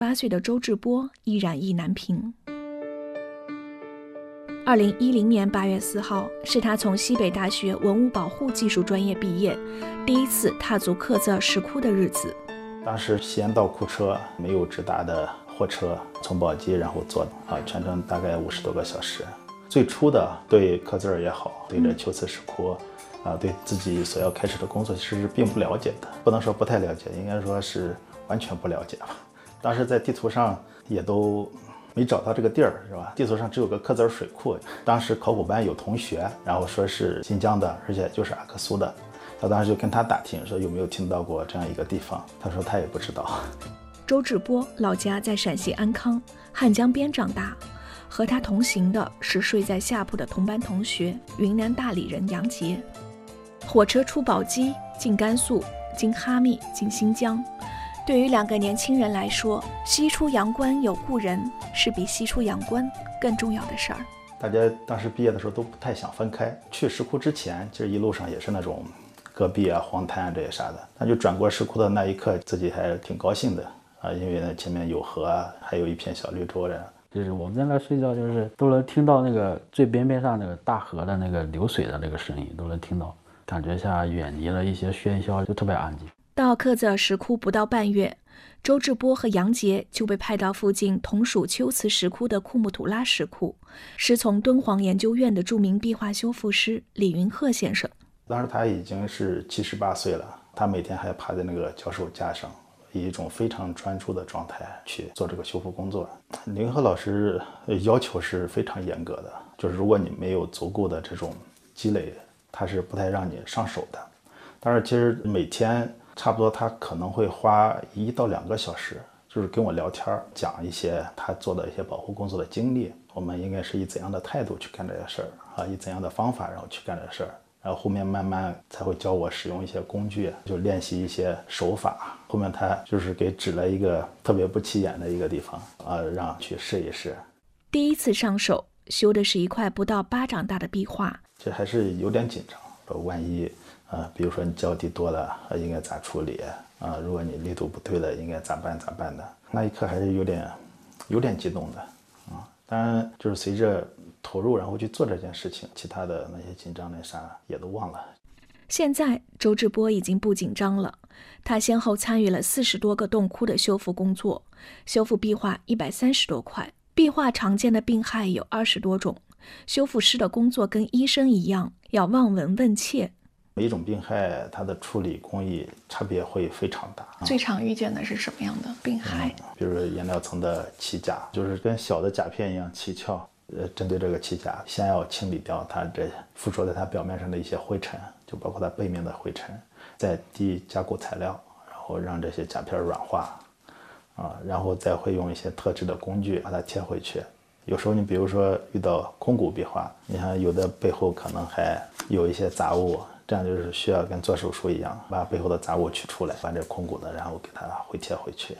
8岁的周志波依然意难平。2010年8月4号是他从西北大学文物保护技术专业毕业，第一次踏足克孜尔石窟的日子。 当时西安到库车没有直达的货车，从宝鸡然后坐全程大概50多个小时。最初的对克孜尔也好，对这龟兹石窟对自己所要开始的工作其实是并不了解的，不能说不太了解，应该说是完全不了解吧。当时在地图上也都没找到这个地儿，是吧？地图上只有个克孜尔水库。当时考古班有同学，然后说是新疆的，而且就是阿克苏的。他当时就跟他打听，说有没有听到过这样一个地方。他说他也不知道。 周志波老家在陕西安康，汉江边长大。和他同行的是睡在下铺的同班同学，云南大理人杨杰。火车出宝鸡，进甘肃，经哈密，进新疆。对于2个年轻人来说，西出阳关有故人是比西出阳关更重要的事儿。 大家当时毕业的时候都不太想分开。去石窟之前，其实一路上也是那种戈壁荒滩这些啥的。但就转过石窟的那一刻，自己还挺高兴的因为呢前面有河，还有一片小绿洲的。 就是我们在那睡觉，就是都能听到那个最边边上那个大河的那个流水的那个声音，都能听到，感觉像远离了一些喧嚣，就特别安静。 到克孜尔石窟不到半月，周志波和杨杰就被派到附近同属龟兹石窟的库木图拉石窟，师从敦煌研究院的著名壁画修复师李云鹤先生。 当时他已经是78岁了，他每天还趴在那个脚手架上，以一种非常专注的状态去做这个修复工作。李云鹤老师要求是非常严格的，就是如果你没有足够的这种积累，他是不太让你上手的。但是其实每天差不多他可能会花1到2个小时，就是跟我聊天，讲一些他做的一些保护工作的经历，我们应该是以怎样的态度去干这些事儿以怎样的方法然后去干这些事儿。然后后面慢慢才会教我使用一些工具，就练习一些手法。后面他就是给指了一个特别不起眼的一个地方让去试一试。 第一次上手修的是一块不到巴掌大的壁画， 这还是有点紧张，说万一比如说你脚底多了应该咋处理如果你力度不对了应该咋办的。那一刻还是有点激动的当然就是随着投入然后去做这件事情，其他的那些紧张那啥也都忘了。 现在周志波已经不紧张了，他先后参与了40多个洞窟的修复工作，修复壁画130多块。壁画常见的病害有20多种，修复师的工作跟医生一样，要望闻问切。 每一种病害它的处理工艺差别会非常大。 最常遇见的是什么样的病害？ 比如颜料层的起甲，就是跟小的甲片一样起翘。针对这个起甲，先要清理掉它这附着在它表面上的一些灰尘，就包括它背面的灰尘，再滴加固材料，然后让这些甲片软化然后再会用一些特制的工具把它贴回去。有时候你比如说遇到空骨壁画，你看有的背后可能还有一些杂物，这样就是需要跟做手术一样，把背后的杂物取出来，把这空骨的然后给它回贴回去。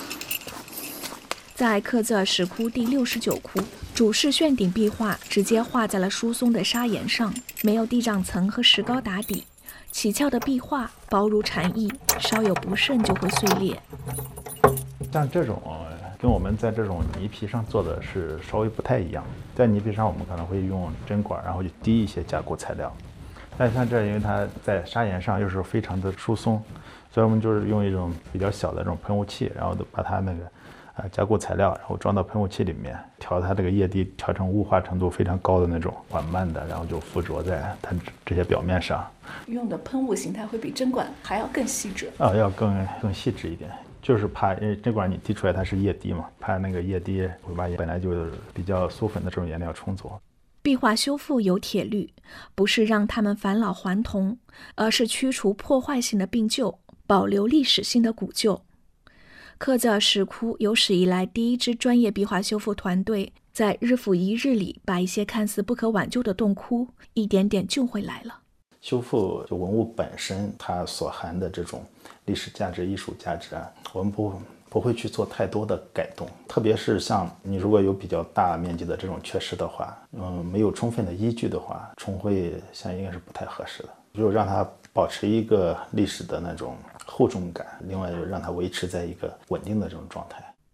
在克孜尔石窟第69窟，主室旋顶壁画直接画在了疏松的砂岩上，没有地障层和石膏打底，起翘的壁画薄如蝉翼，稍有不慎就会碎裂。 像这种跟我们在这种泥皮上做的是稍微不太一样，在泥皮上我们可能会用针管然后去滴一些加固材料，但像这因为它在砂岩上又是非常的疏松，所以我们就是用一种比较小的这种喷雾器，然后把它那个加固材料然后装到喷雾器里面，调它这个液滴调成雾化程度非常高的那种，缓慢的然后就附着在它这些表面上。 用的喷雾形态会比针管还要更细致要更细致一点，就是怕因为针管你滴出来它是液滴嘛，怕那个液滴会把本来就是比较酥粉的这种颜料冲走。 壁画修复有铁律，不是让它们返老还童，而是驱除破坏性的病旧，保留历史性的古旧。克孜尔石窟有史以来第一支专业壁画修复团队，在日复一日里把一些看似不可挽救的洞窟一点点救回来了。 修复就文物本身它所含的这种历史价值、艺术价值我们不会去做太多的改动，特别是像你如果有比较大面积的这种缺失的话，没有充分的依据的话，重绘像应该是不太合适的，就让它保持一个历史的那种厚重感，另外就让它维持在一个稳定的这种状态。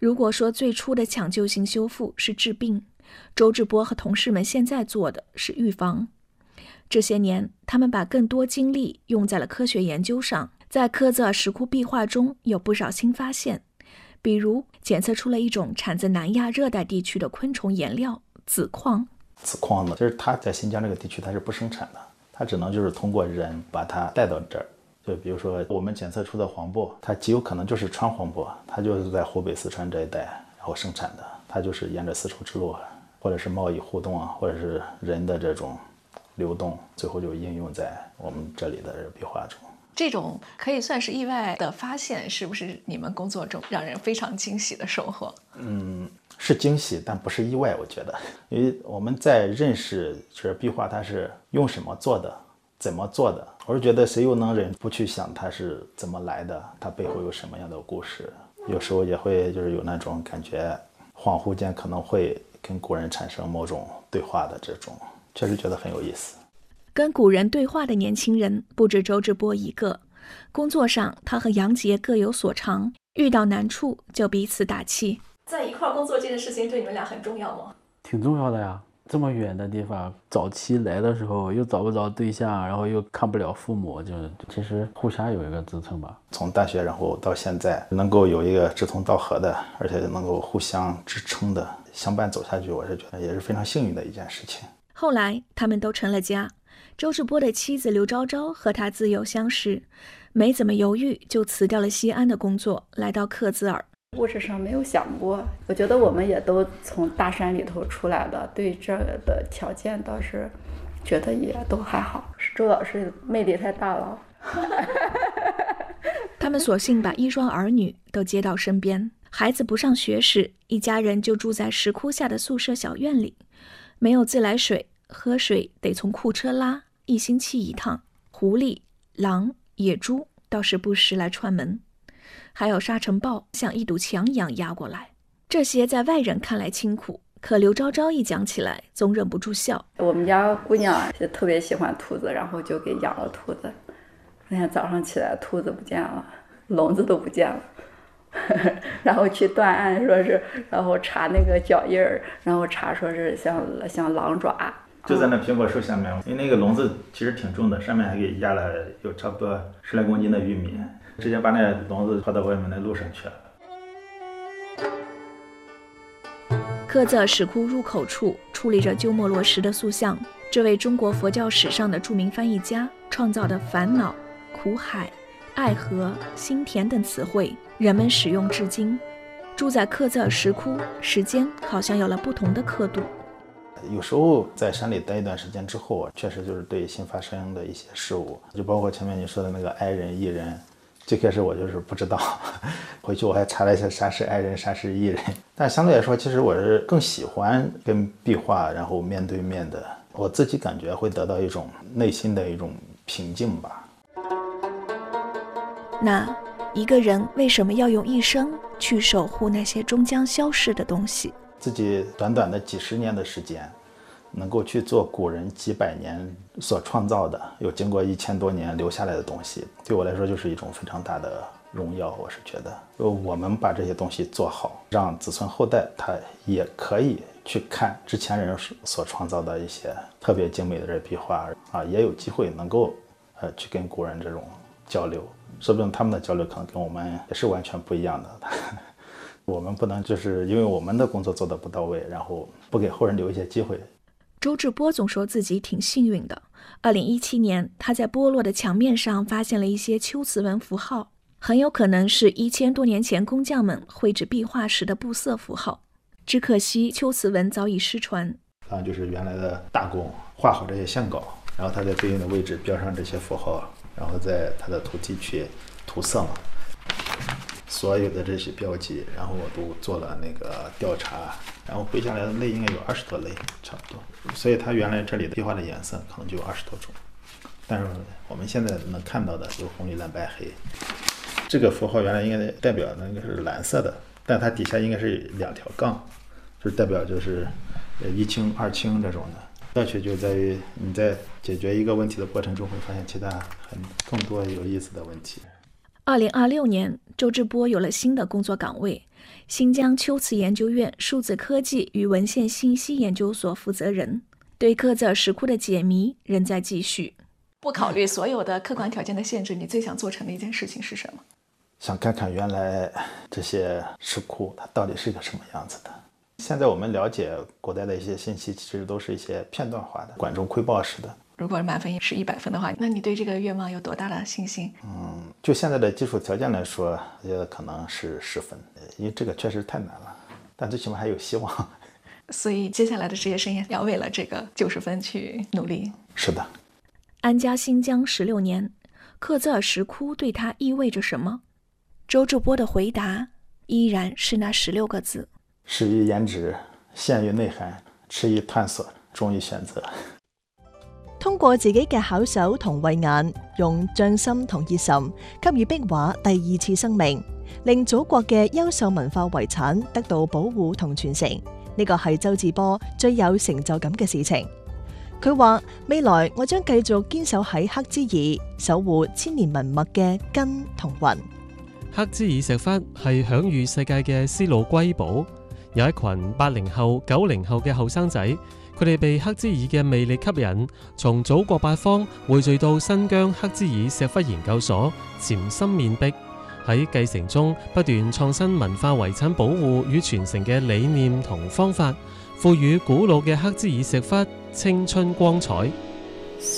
如果说最初的抢救性修复是治病，周志波和同事们现在做的是预防。这些年，他们把更多精力用在了科学研究上，在科泽尔石窟壁画中有不少新发现，比如检测出了一种产自南亚热带地区的昆虫颜料紫矿。 紫矿呢，就是它在新疆这个地区它是不生产的，它只能就是通过人把它带到这儿。就比如说我们检测出的黄柏，它极有可能就是川黄柏，它就是在湖北、四川这一带然后生产的，它就是沿着丝绸之路或者是贸易互动或者是人的这种流动，最后就应用在我们这里的壁画中。 这种可以算是意外的发现，是不是你们工作中让人非常惊喜的收获？ 是惊喜，但不是意外，我觉得，因为我们在认识这壁画它是用什么做的，怎么做的，我是觉得谁又能忍不去想它是怎么来的，它背后有什么样的故事。有时候也会就是有那种感觉，恍惚间可能会跟古人产生某种对话的这种，确实觉得很有意思。 跟古人对话的年轻人不止周志波一个，工作上他和杨杰各有所长，遇到难处就彼此打气。在一块工作这件事情对你们俩很重要吗？ 挺重要的呀，这么远的地方，早期来的时候又找不着对象，然后又看不了父母，就其实互相有一个支撑吧。 从大学然后到现在，能够有一个志同道合的，而且能够互相支撑的相伴走下去，我是觉得也是非常幸运的一件事情。 后来他们都成了家，周志波的妻子刘昭昭和他自幼相识，没怎么犹豫就辞掉了西安的工作，来到克孜尔。 物质上没有想过，我觉得我们也都从大山里头出来的，对这的条件倒是觉得也都还好。周老师魅力太大了。 他们索性把一双儿女都接到身边，孩子不上学时，一家人就住在石窟下的宿舍小院里，没有自来水，喝水得从库车拉，1星期一趟。狐狸、狼、野猪倒是不时来串门，还有沙尘暴像一堵墙一样压过来。这些在外人看来清苦，可刘昭昭一讲起来总忍不住笑。 我们家姑娘就特别喜欢兔子，然后就给养了兔子。那天早上起来，兔子不见了，笼子都不见了。然后去断案，说是，然后查那个脚印儿，然后查说是像狼爪。 就在那苹果树下面，因为那个笼子其实挺重的，上面还给压了有差不多10来公斤的玉米，直接把那笼子抛到外面的路上去了。 克孜尔石窟入口处矗立着鸠摩罗什的塑像，这位中国佛教史上的著名翻译家创造的烦恼、苦海、爱河、心田等词汇，人们使用至今。住在克孜尔石窟，时间好像有了不同的刻度。 有时候在山里待一段时间之后，确实就是对新发生的一些事物，就包括前面你说的那个哀人、异人，最开始我就是不知道，回去我还查了一下啥是哀人，啥是异人。但相对来说，其实我是更喜欢跟壁画然后面对面的，我自己感觉会得到一种内心的一种平静吧。 那一个人为什么要用一生去守护那些终将消逝的东西？ 自己短短的几十年的时间，能够去做古人几百年所创造的，有经过1000多年留下来的东西，对我来说就是一种非常大的荣耀。我是觉得，我们把这些东西做好，让子孙后代他也可以去看之前人所创造的一些特别精美的这壁画也有机会能够去跟古人这种交流，说不定他们的交流可能跟我们也是完全不一样的。我们不能就是因为我们的工作做得不到位，然后不给后人留一些机会。 周志波总说自己挺幸运的。2017年，他在剥落的墙面上发现了一些秋瓷文符号，很有可能是1000多年前工匠们绘制壁画时的布色符号。只可惜秋瓷文早已失传。 就是原来的大工画好这些线稿，然后他在对应的位置标上这些符号，然后在他的土地去涂色嘛。所有的这些标记，然后我都做了那个调查，然后绘下来的类应该有20多类，差不多。所以它原来这里的壁画的颜色可能就有20多种，但是我们现在能看到的有红、绿、蓝、白、黑。这个符号原来应该代表那个是蓝色的，但它底下应该是2条杠，就是代表就是1清、2清这种的。乐趣就在于你在解决一个问题的过程中，会发现其他更多有意思的问题。 2026年，周志波有了新的工作岗位，新疆秋瓷研究院数字科技与文献信息研究所负责人。对克孜尔石窟的解谜仍在继续。不考虑所有的客观条件的限制，你最想做成的一件事情是什么？ 想看看原来这些石窟它到底是一个什么样子的。现在我们了解古代的一些信息，其实都是一些片段化的、管中窥豹式的。 如果满分是100分的话，那你对这个愿望有多大的信心？ 就现在的技术条件来说，我觉得可能是10分，因为这个确实太难了，但最起码还有希望。 所以接下来的职业生涯要为了这个90分去努力。 是的。 安家新疆16年，克孜尔石窟对他意味着什么？周志波的回答依然是那16个字： 始于颜值，陷于內涵，遲於探索，終於選擇。 通過自己嘅巧手同慧眼，用匠心同熱忱，給予壁畫第2次生命，令祖國嘅優秀文化遺產得到保護同傳承。呢個係周志波最有成就感嘅事情。佢話：未來我將繼續堅守喺黑之爾，守護千年文物嘅根同魂。 黑之爾石窟係享譽世界嘅絲路瑰寶，有一群80後、90後嘅後生仔，佢哋被黑之爾嘅魅力吸引，從祖國八方匯聚到新疆黑之爾石窟研究所，潛心面壁，喺繼承中不斷創新文化遺產保護與傳承嘅理念同方法，賦予古老嘅黑之爾石窟青春光彩。